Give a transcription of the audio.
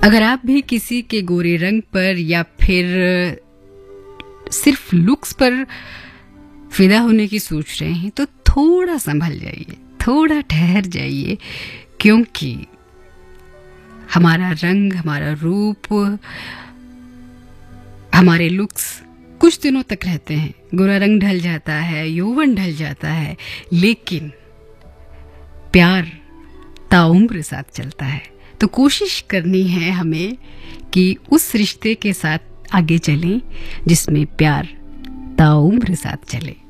अगर आप भी किसी के गोरे रंग पर या फिर सिर्फ लुक्स पर फिदा होने की सोच रहे हैं तो थोड़ा संभल जाइए, थोड़ा ठहर जाइए, क्योंकि हमारा रंग, हमारा रूप, हमारे लुक्स कुछ दिनों तक रहते हैं। गोरा रंग ढल जाता है, यौवन ढल जाता है, लेकिन प्यार ताउम्र साथ चलता है। तो कोशिश करनी है हमें कि उस रिश्ते के साथ आगे चलें जिसमें प्यार ताउम्र साथ चले।